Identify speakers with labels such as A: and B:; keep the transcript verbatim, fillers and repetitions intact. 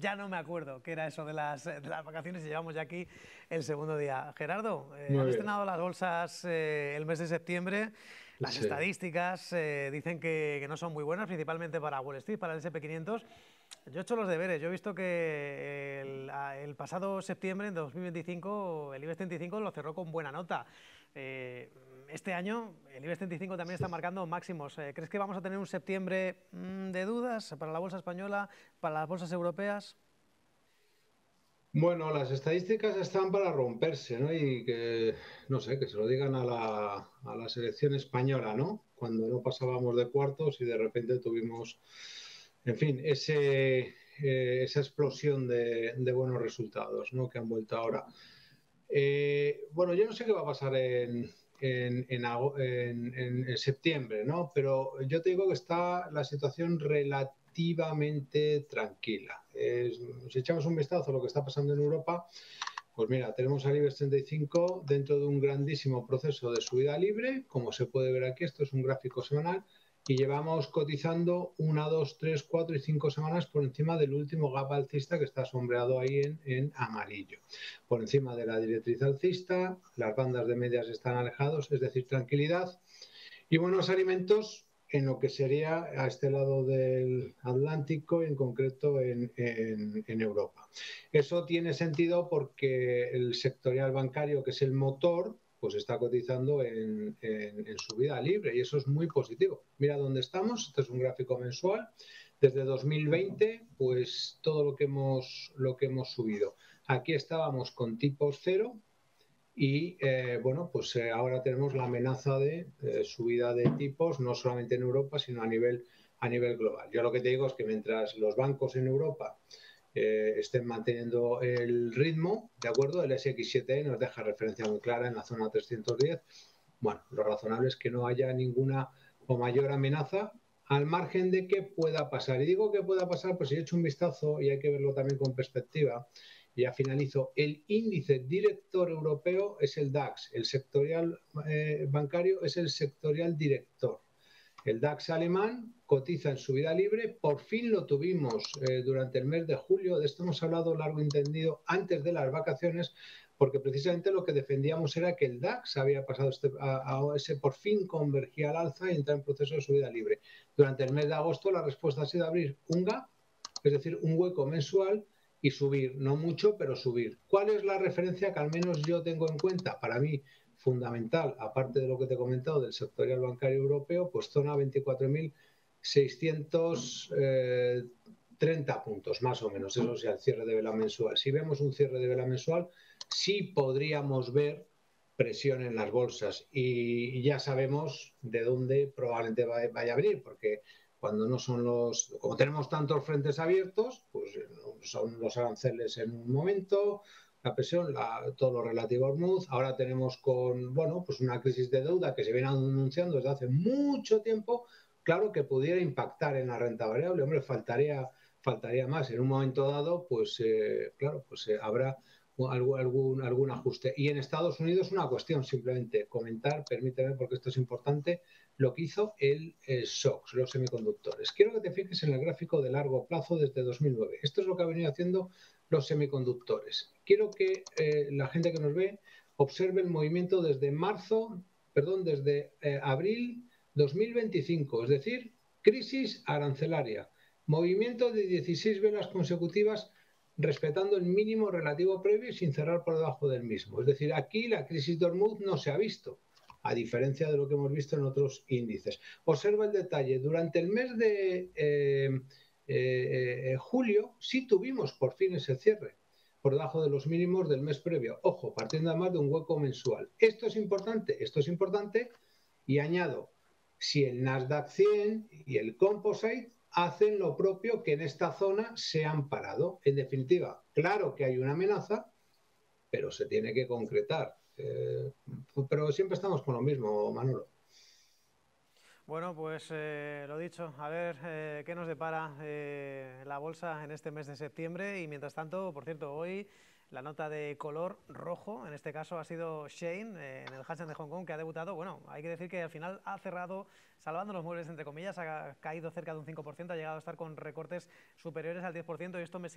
A: ya no me acuerdo qué era eso de las, de las vacaciones y llevamos ya aquí el segundo día. Gerardo, eh,
B: Muy
A: han
B: bien.
A: estrenado las bolsas eh, el mes de septiembre. Las
B: Sí,
A: estadísticas eh, dicen que, que no son muy buenas, principalmente para Wall Street, para el ese and pe quinientos. Yo he hecho los deberes. Yo he visto que el, el pasado septiembre, en dos mil veinticinco, el IBEX treinta y cinco lo cerró con buena nota. Eh, este año el IBEX treinta y cinco también está marcando máximos. Eh, ¿Crees que vamos a tener un septiembre mmm, de dudas para la bolsa española, para las bolsas europeas?
B: bueno, las estadísticas están para romperse, ¿no? Y que, no sé, que se lo digan a la, a la selección española, ¿no? Cuando no pasábamos de cuartos y de repente tuvimos, en fin, ese, eh, esa explosión de, de buenos resultados, ¿no? Que han vuelto ahora. Eh, bueno, yo no sé qué va a pasar en, en, en, en, en septiembre, ¿no? Pero yo te digo que está la situación relativamente tranquila. Eh, si echamos un vistazo a lo que está pasando en Europa, pues mira, tenemos al IBEX treinta y cinco dentro de un grandísimo proceso de subida libre, como se puede ver aquí, esto es un gráfico semanal, y llevamos cotizando una, dos, tres, cuatro y cinco semanas por encima del último gap alcista que está sombreado ahí en, en amarillo. Por encima de la directriz alcista, las bandas de medias están alejados, es decir, tranquilidad. Y buenos alimentos en lo que sería a este lado del Atlántico, en concreto en, en, en Europa. Eso tiene sentido porque el sectorial bancario, que es el motor, pues está cotizando en, en, en subida libre y eso es muy positivo. Mira dónde estamos, este es un gráfico mensual. Desde dos mil veinte, pues todo lo que hemos, lo que hemos subido. Aquí estábamos con tipos cero, y eh, bueno, pues eh, ahora tenemos la amenaza de eh, subida de tipos, no solamente en Europa, sino a nivel, a nivel global. Yo lo que te digo es que mientras los bancos en Europa eh, estén manteniendo el ritmo, ¿de acuerdo? El ese equis siete e nos deja referencia muy clara en la zona trescientos diez. Bueno, lo razonable es que no haya ninguna o mayor amenaza al margen de que pueda pasar. Y digo que pueda pasar, pues si he hecho un vistazo y hay que verlo también con perspectiva, y ya finalizo, el índice director europeo es el DAX, el sectorial eh, bancario es el sectorial director. El DAX alemán cotiza en subida libre, por fin lo tuvimos eh, durante el mes de julio, de esto hemos hablado largo y entendido antes de las vacaciones, porque precisamente lo que defendíamos era que el DAX había pasado este, a, a ese por fin convergía al alza y entra en proceso de subida libre. Durante el mes de agosto la respuesta ha sido abrir un gap, es decir, un hueco mensual y subir, no mucho, pero subir. ¿Cuál es la referencia que al menos yo tengo en cuenta? Para mí, fundamental, aparte de lo que te he comentado del sectorial bancario europeo, pues zona veinticuatro mil seiscientos treinta puntos, más o menos, eso sea el cierre de vela mensual. Si vemos un cierre de vela mensual, sí podríamos ver presión en las bolsas y ya sabemos de dónde probablemente vaya a venir, porque cuando no son los, como tenemos tantos frentes abiertos, pues son los aranceles en un momento, la presión, la, todo lo relativo a Hormuz. Ahora tenemos con, bueno, pues una crisis de deuda que se viene anunciando desde hace mucho tiempo, claro que pudiera impactar en la renta variable. Hombre, faltaría, faltaría más. En un momento dado, pues eh, claro, pues eh, habrá algún, algún, algún ajuste. Y en Estados Unidos una cuestión, simplemente comentar, permíteme porque esto es importante, lo que hizo el, el S O X, los semiconductores. Quiero que te fijes en el gráfico de largo plazo desde dos mil nueve. Esto es lo que ha venido haciendo los semiconductores. Quiero que eh, la gente que nos ve observe el movimiento desde marzo, perdón, desde eh, abril dos mil veinticinco, es decir, crisis arancelaria. Movimiento de dieciséis velas consecutivas respetando el mínimo relativo previo y sin cerrar por debajo del mismo. Es decir, aquí la crisis de Hormuz no se ha visto, a diferencia de lo que hemos visto en otros índices. Observa el detalle. Durante el mes de eh, eh, eh, julio sí tuvimos por fin ese cierre por debajo de los mínimos del mes previo. Ojo, partiendo además de un hueco mensual. Esto es importante, esto es importante y añado, si el Nasdaq cien y el Composite hacen lo propio que en esta zona se han parado. En definitiva, claro que hay una amenaza, pero se tiene que concretar. Eh, pero siempre estamos con lo mismo, Manolo.
A: Bueno, pues eh, lo dicho, a ver eh, qué nos depara eh, la bolsa en este mes de septiembre y mientras tanto, por cierto, hoy la nota de color rojo, en este caso ha sido Shein eh, en el Hang Seng de Hong Kong que ha debutado, bueno, hay que decir que al final ha cerrado salvando los muebles entre comillas, ha caído cerca de un cinco por ciento, ha llegado a estar con recortes superiores al diez por ciento y esto me